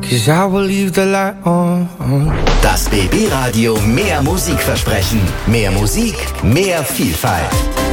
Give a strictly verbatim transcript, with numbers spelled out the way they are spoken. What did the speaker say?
'cause I will leave the light on. Das B B Radio Mehr Musikversprechen. Mehr Musik, mehr Vielfalt.